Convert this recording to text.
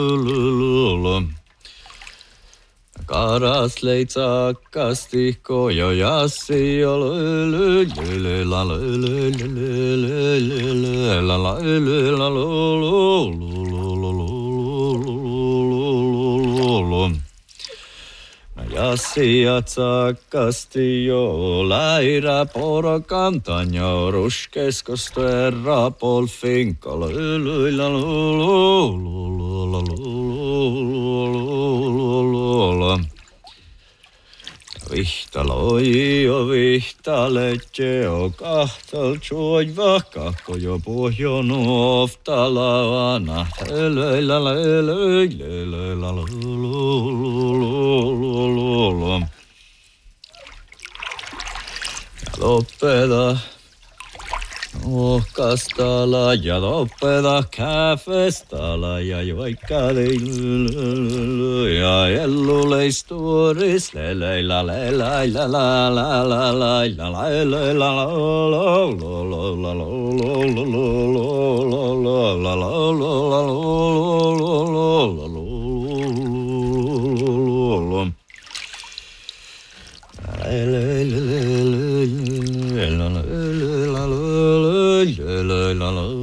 Karas leitsa kastihko jo jassi jo Jassi jatsakasti jo läirä porokantan jo ruskeskosto rapol finko Vihtaloi jo vihtaletje o kahtal tsuoj vakakko jo pohjon oftalavana Loppeda ohkastala ja loppeda käfestala ja joikkali ja elluleistuuris leleila lelaila la la la la la la la la